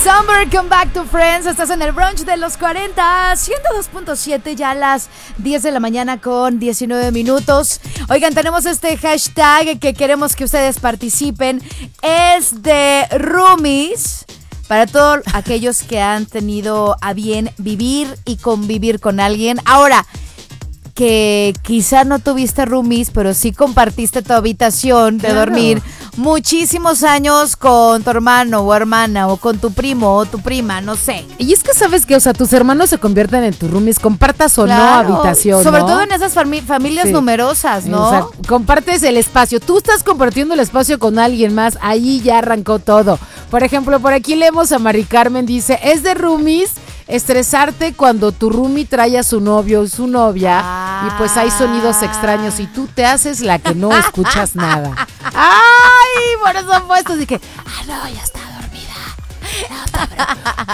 Summer, come back to Friends. Estás en el brunch de los 40, 102.7, ya a las 10 de la mañana con 19 minutos. Oigan, tenemos este hashtag que queremos que ustedes participen. Es de roomies. Para todos aquellos que han tenido a bien vivir y convivir con alguien. Ahora, que quizá no tuviste roomies, pero sí compartiste tu habitación de dormir muchísimos años con tu hermano o hermana, o con tu primo o tu prima, no sé. Y es que sabes que, o sea, tus hermanos se convierten en tus roomies, compartas o no habitación, sobre ¿no? todo en esas familias numerosas, ¿no? O sea, compartes el espacio. Tú estás compartiendo el espacio con alguien más, ahí ya arrancó todo. Por ejemplo, por aquí leemos a Mari Carmen, dice, es de roomies estresarte cuando tu roomie trae a su novio o su novia y pues hay sonidos extraños y tú te haces la que no escuchas nada. ¡Ay! Por eso han puesto así que, no, ya está dormida.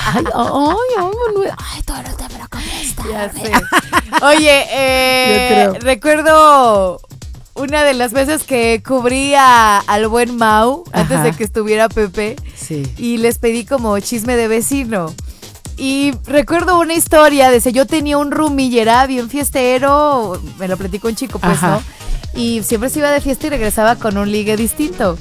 Ay, todo no te preocupes, está dormida. Oye, recuerdo una de las veces que cubría al buen Mau, antes de que estuviera Pepe, y les pedí como chisme de vecino. Y recuerdo una historia de yo tenía un roomie y era bien fiestero, me lo platicó un chico, pues, ¿no? Y siempre se iba de fiesta y regresaba con un ligue distinto.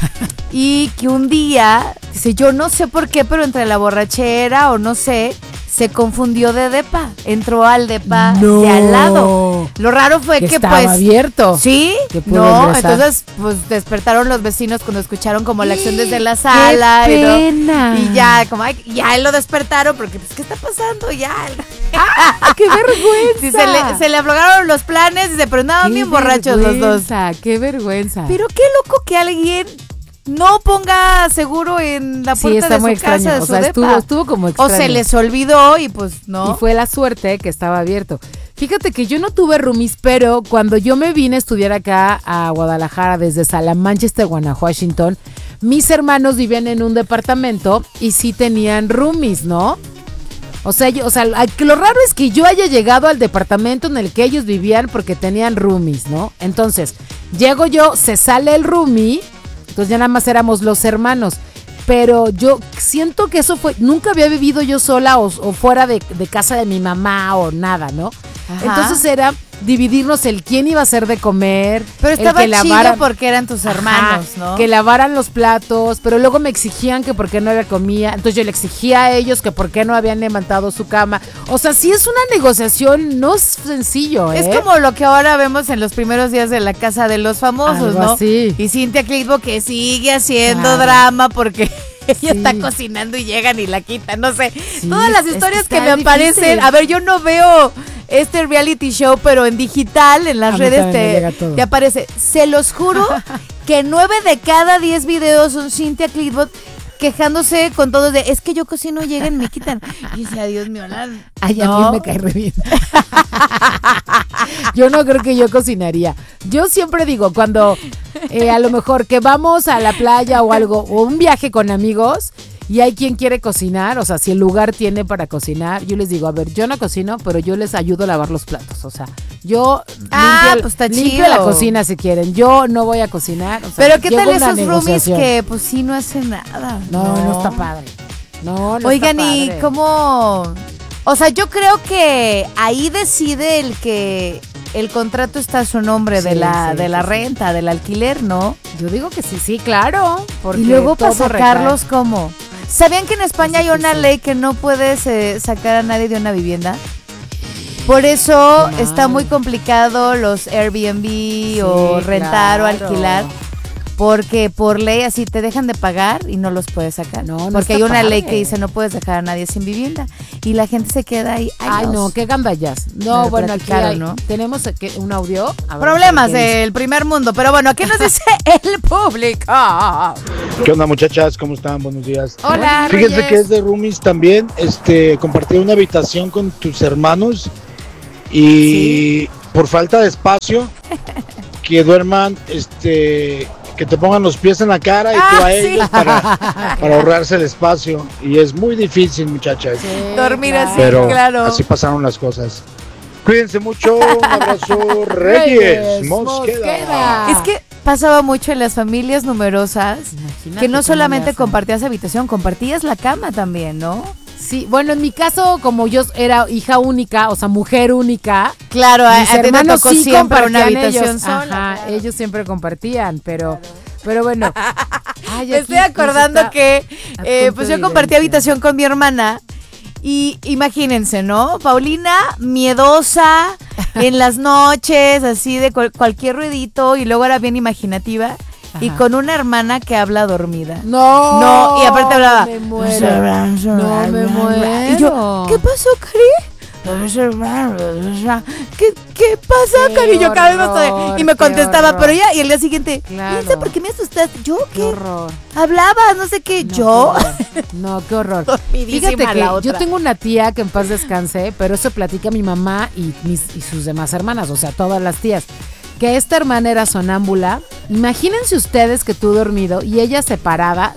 Y que un día, dice, yo no sé por qué, pero entre la borrachera o no sé, se confundió de depa. Entró al depa de al lado. Lo raro fue que estaba pues abierto. Sí, no, entonces pues despertaron los vecinos cuando escucharon como la acción desde la sala. ¡Qué pena! Y ya, como ya él lo despertaron porque pues ¿qué está pasando? Ya. ¡Qué vergüenza! Sí, se le aflojaron los planes, dice, pero andaban bien borrachos los dos. ¡Qué vergüenza! Pero qué loco que alguien no ponga seguro en la puerta de su casa, de su depa. Estuvo como extraño. O se les olvidó y pues no. Y fue la suerte que estaba abierto. Fíjate que yo no tuve roomies, pero cuando yo me vine a estudiar acá a Guadalajara desde Salamanchester, Washington, mis hermanos vivían en un departamento y sí tenían roomies, ¿no? O sea, lo raro es que yo haya llegado al departamento en el que ellos vivían porque tenían roomies, ¿no? Entonces, llego yo, se sale el roomie. Entonces ya nada más éramos los hermanos, pero yo siento que eso fue, nunca había vivido yo sola o fuera de casa de mi mamá o nada, ¿no? Ajá. Entonces era dividirnos el quién iba a hacer de comer. Pero estaba chido porque eran tus hermanos, ¿no? Que lavaran los platos, pero luego me exigían que por qué no había comida, entonces yo le exigía a ellos que por qué no habían levantado su cama. O sea, sí es una negociación, no es sencillo, ¿eh? Es como lo que ahora vemos en los primeros días de La Casa de los Famosos, algo ¿no? Así. Y Cintia Clitbo que sigue haciendo drama porque ella está cocinando y llegan y la quitan, no sé. Todas las historias que me aparecen, a ver, yo no veo este reality show, pero en digital, en las redes te aparece. Se los juro que 9 de cada 10 videos son Cintia Clitbo quejándose con todo de, es que yo cocino, llegan y me quitan. Y dice, Dios mío, ay, a mí me cae re bien. Yo no creo que yo cocinaría. Yo siempre digo, cuando a lo mejor que vamos a la playa o algo, o un viaje con amigos, y hay quien quiere cocinar, o sea, si el lugar tiene para cocinar, yo les digo, a ver, yo no cocino, pero yo les ayudo a lavar los platos, o sea, yo limpio la cocina si quieren, yo no voy a cocinar. O sea, pero ¿qué tal esos roomies que pues sí no hacen nada? No está padre. No Oigan, está padre. ¿y cómo? O sea, yo creo que ahí decide el que el contrato está a su nombre de la renta, del alquiler, ¿no? Yo digo que sí, claro. Y luego para sacarlos, ¿cómo? ¿Sabían que en España hay una ley que no puedes sacar a nadie de una vivienda? Por eso está muy complicado los Airbnb o rentar o alquilar. Porque por ley así te dejan de pagar y no los puedes sacar. No porque hay una ley que dice no puedes dejar a nadie sin vivienda. Y la gente se queda ahí. Ay, no, qué gandallas. No, bueno, aquí tenemos un audio. Problemas del primer mundo. Pero bueno, ¿qué nos dice el público? ¿Qué onda, muchachas? ¿Cómo están? Buenos días. Hola, Fíjense Reyes. que es de roomies también. Compartir una habitación con tus hermanos y por falta de espacio que duerman, que te pongan los pies en la cara y tú a ellos para ahorrarse el espacio. Y es muy difícil, muchachas. Sí, dormir así, pero claro. Así pasaron las cosas. Cuídense mucho. Un abrazo, Reyes Mosqueda. Es que pasaba mucho en las familias numerosas, Imagínate que no cómo solamente le hacen. compartías habitación, compartías la cama también, ¿no? Sí, bueno, en mi caso, como yo era hija única, o sea, mujer única, Claro, a mis ti te hermanos tocó sí siempre una compartían habitación ellos. sola. Ajá, claro. ellos siempre compartían, pero bueno. Ay, Me aquí estoy acordando está- que adjunto pues yo compartí evidencia. habitación con mi hermana y imagínense, ¿no? Paulina, miedosa en las noches, así de cualquier ruidito y luego era bien imaginativa y Ajá. con una hermana que habla dormida. No, No, y aparte hablaba. Me muero. No, me muero. Y yo, ¿qué pasó, Cari? ¿Qué pasa, Qué Cari? Y yo cada vez más horror, y me qué contestaba, horror. pero ella, y el día siguiente, Claro. "Ilse, ¿por qué me asustaste? ¿Yo Qué qué? horror. Hablabas, no sé qué, No, yo. qué horror. No, qué horror. Dormidísima Fíjate que la otra. yo tengo una tía que en paz descanse, pero eso platica mi mamá y sus demás hermanas, o sea, todas las tías. Que esta hermana era sonámbula. Imagínense ustedes que tú dormido y ella se paraba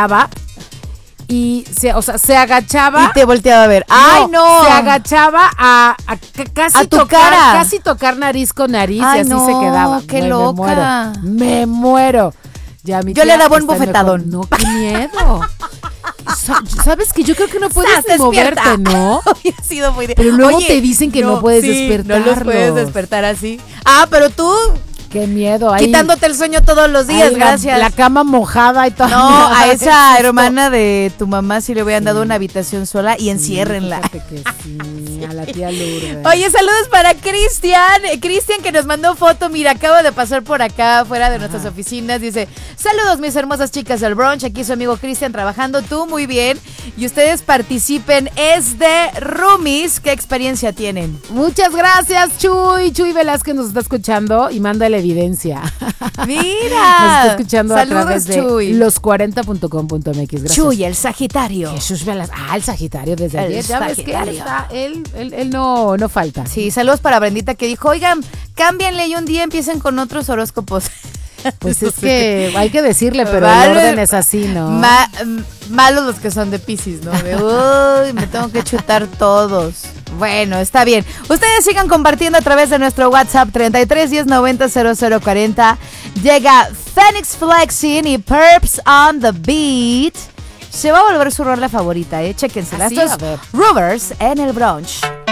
y se agachaba. Y te volteaba a ver. ¡Ay, no! Se agachaba a casi A tu tocar, cara. casi tocar nariz con nariz y Ay, así no, se quedaba. qué Güey, loca. Me muero. Ya, mi Yo tía le daba un está bofetadón. mejor. No, qué miedo. ¿Sabes que yo creo que no puedes ¡Sas, ni moverte, despierta! no? Hubiera sido muy Pero luego te dicen que no puedes sí, despertarlos. No los puedes despertar así. Ah, pero tú Qué miedo. Ahí, quitándote el sueño todos los días, ahí gracias. La cama mojada y todo. No, a Qué esa susto. hermana de tu mamá sí le hubieran dado una habitación sola y enciérrenla. Fíjate que sí, a la tía Lourdes. Oye, saludos para Cristian. Cristian que nos mandó foto. Mira, acaba de pasar por acá, fuera de nuestras oficinas. Dice, saludos mis hermosas chicas del brunch. Aquí su amigo Cristian trabajando. Tú muy bien. Y ustedes participen. Es de roomies. ¿Qué experiencia tienen? Muchas gracias, Chuy. Chuy Velázquez nos está escuchando y manda la evidencia. Mira. Nos está escuchando Saludos, a través de Chuy. los40.com.mx. Gracias. Chuy, el Sagitario. Jesús Velázquez. Ah, el Sagitario desde El ayer. Ya ves que Sagitario. él no falta. Sí, saludos para Brendita que dijo, oigan, cámbianle y un día empiecen con otros horóscopos. Pues es que hay que decirle, pero Vale. el orden es así, ¿no? Malos los que son de Piscis, ¿no? De, uy, me tengo que chutar todos. Bueno, está bien. Ustedes sigan compartiendo a través de nuestro WhatsApp 33 10 90 00 40. Llega Phoenix Flexing y Perps on the Beat. Se va a volver su rola favorita, ¿eh? Chéquensela. Así, Esto es a ver. Rovers en el brunch.